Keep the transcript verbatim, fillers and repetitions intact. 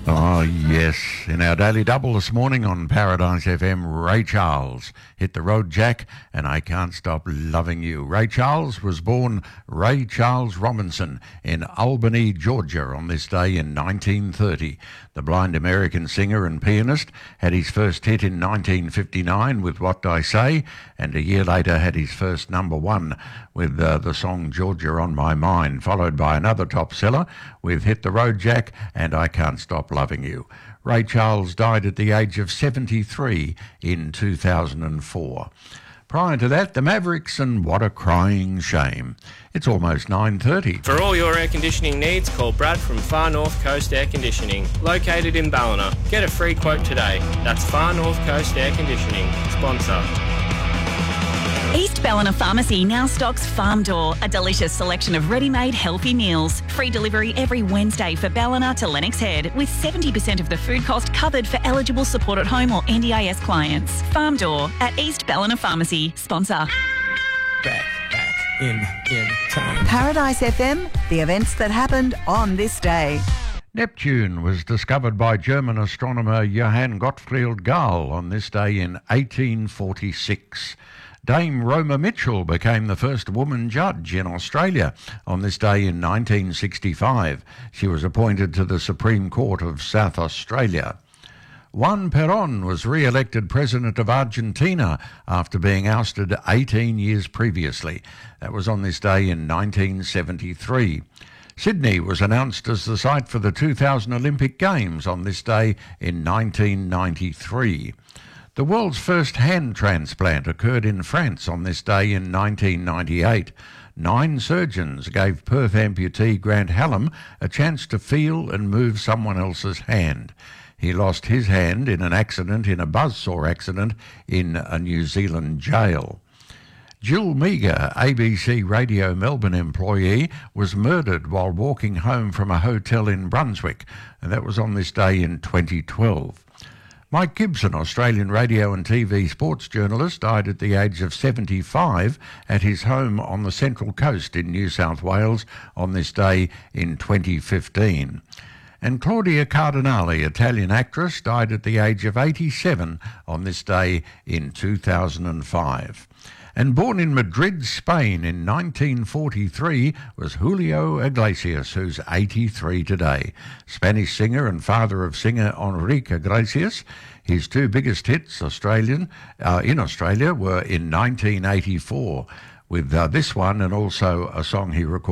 Oh, yes. In our Daily Double this morning on Paradise F M, Ray Charles, Hit the Road Jack, and I Can't Stop Loving You. Ray Charles was born Ray Charles Robinson in Albany, Georgia on this day in nineteen thirty. The blind American singer and pianist had his first hit in nineteen fifty-nine with What I Say, and a year later had his first number one with uh, the song Georgia on My Mind, followed by another top seller with Hit the Road Jack and I Can't Stop Loving You. Ray Charles died at the age of seventy-three in two thousand four. Prior to that, the Mavericks and What a Crying Shame. It's almost nine thirty. For all your air conditioning needs, call Brad from Far North Coast Air Conditioning, located in Ballina. Get a free quote today. That's Far North Coast Air Conditioning, sponsor. East Ballina Pharmacy now stocks Farm Door, a delicious selection of ready-made healthy meals. Free delivery every Wednesday for Ballina to Lennox Head, with seventy percent of the food cost covered for eligible support at home or N D I S clients. Farm Door at East Ballina Pharmacy, sponsor. Back, back in, in time. Paradise F M, the events that happened on this day. Neptune was discovered by German astronomer Johann Gottfried Galle on this day in eighteen forty-six. Dame Roma Mitchell became the first woman judge in Australia on this day in nineteen sixty-five. She was appointed to the Supreme Court of South Australia. Juan Perón was re-elected president of Argentina after being ousted eighteen years previously. That was on this day in nineteen seventy-three. Sydney was announced as the site for the two thousand Olympic Games on this day in nineteen ninety-three. The world's first hand transplant occurred in France on this day in nineteen ninety-eight. Nine surgeons gave Perth amputee Grant Hallam a chance to feel and move someone else's hand. He lost his hand in an accident, in a buzzsaw accident, in a New Zealand jail. Jill Meagher, A B C Radio Melbourne employee, was murdered while walking home from a hotel in Brunswick, and that was on this day in twenty twelve. Mike Gibson, Australian radio and T V sports journalist, died at the age of seventy-five at his home on the Central Coast in New South Wales on this day in twenty fifteen. And Claudia Cardinale, Italian actress, died at the age of eighty-seven on this day in two thousand five. And born in Madrid, Spain in nineteen forty-three was Julio Iglesias, who's eighty-three today. Spanish singer and father of singer Enrique Iglesias. His two biggest hits Australian uh, in Australia were in nineteen eighty-four with uh, this one and also a song he recorded